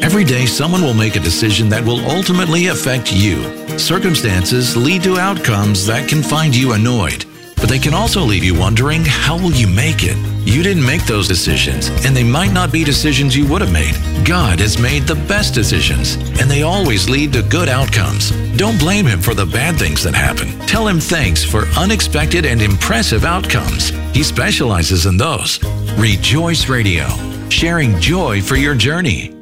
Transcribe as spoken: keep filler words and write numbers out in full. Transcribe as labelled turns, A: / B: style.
A: Every day, someone will make a decision that will ultimately affect you. Circumstances lead to outcomes that can find you annoyed, but they can also leave you wondering, how will you make it? You didn't make those decisions, and they might not be decisions you would have made. God has made the best decisions, and they always lead to good outcomes. Don't blame Him for the bad things that happen. Tell Him thanks for unexpected and impressive outcomes. He specializes in those. Rejoice Radio, sharing joy for your journey.